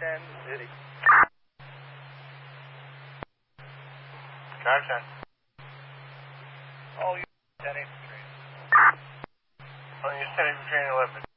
10 City. Drive 10. Oh, you 10 Street. On your 10 Train 11.